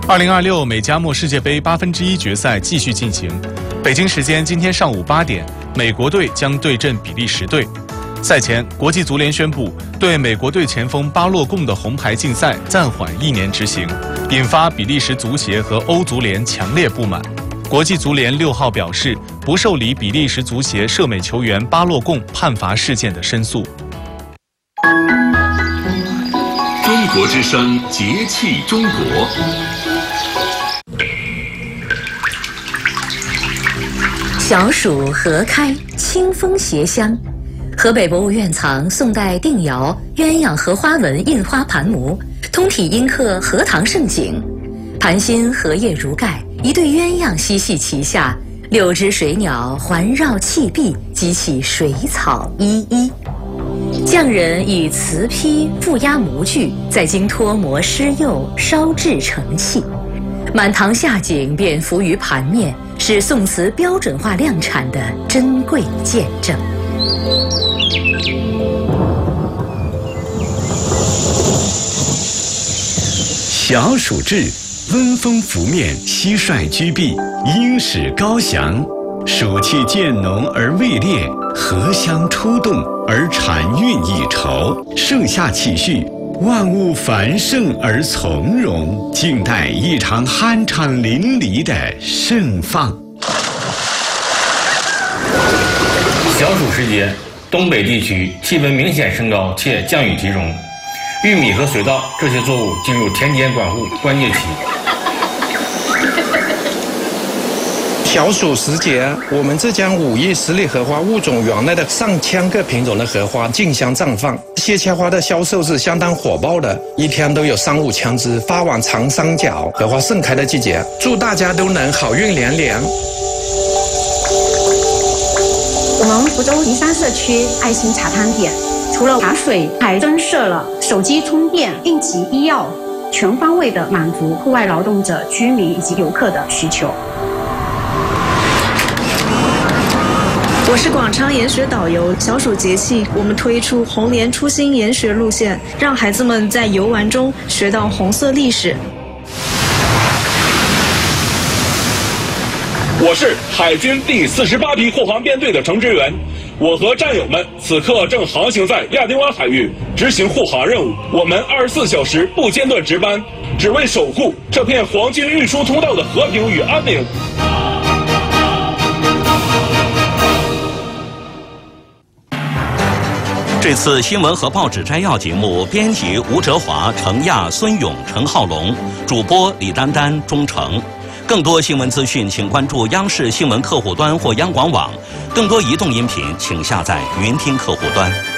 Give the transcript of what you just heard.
2026美加墨世界杯1/8决赛继续进行。北京时间今天上午8点，美国队将对阵比利时队。赛前，国际足联宣布对美国队前锋巴洛贡的红牌禁赛暂缓1年执行，引发比利时足协和欧足联强烈不满。国际足联6号表示不受理比利时足协涉美球员巴洛贡判罚事件的申诉。 中国之声节气中国。 小暑荷开，清风携香。河北博物院藏宋代定窑鸳鸯荷花纹印花盘模，通体阴刻荷塘盛景。盘心荷叶如盖，一对鸳鸯嬉戏其下，6只水鸟环绕砌壁，激起水草依依。匠人以瓷坯覆压模具，再经脱模施釉烧制成器，满堂夏景便浮于盘面，是宋瓷标准化量产的珍贵见证。 小暑至，温风拂面，蟋蟀居避，鹰始高翔。暑气渐浓而未烈，荷香初动而禅韵已稠。盛夏气序，万物繁盛而从容，静待一场酣畅淋漓的盛放。 小暑时节，东北地区气温明显升高且降雨集中，玉米和水稻这些作物进入田间管护关键期。 小暑时节，我们浙江武义十里荷花物种园内的上千个品种的荷花竞相绽放，荠荠花的销售是相当火爆的，一天都有3、5千只发往长三角，荷花盛开的季节。祝大家都能好运连连。 我们福州宜山社区爱心茶汤店，除了茶水，还增设了手机充电、应急医药，全方位的满足户外劳动者、居民以及游客的需求。 我是广昌研学导游，小暑节气，我们推出红莲初心研学路线，让孩子们在游玩中学到红色历史。 我是海军第48批护航编队的程志远，我和战友们此刻正航行在亚丁湾海域，执行护航任务。我们24小时不间断值班，只为守护这片黄金运输通道的和平与安宁。 这次新闻和报纸摘要节目，编辑吴哲华、程亚、孙勇、陈浩龙，主播李丹丹、钟诚。更多新闻资讯，请关注央视新闻客户端或央广网。更多移动音频，请下载云听客户端。